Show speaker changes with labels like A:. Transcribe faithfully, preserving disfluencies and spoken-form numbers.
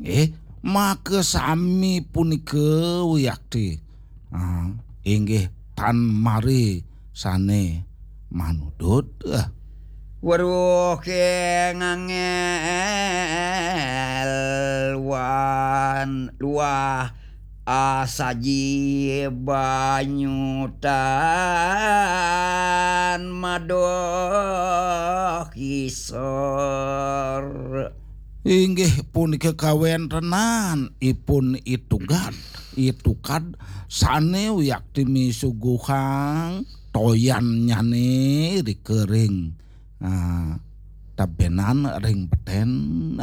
A: Eh, make sami punika Wiyakti. Ah, inggih tan mari sane manudut. Ah,
B: Waduh kengangel wan luah asaji banyutan madoh kisor.
A: inggih punika kawentenan ipun itugan itukan sane Wiyakti misuguhang toyan nyane rikering. Ah, tabenan ring peten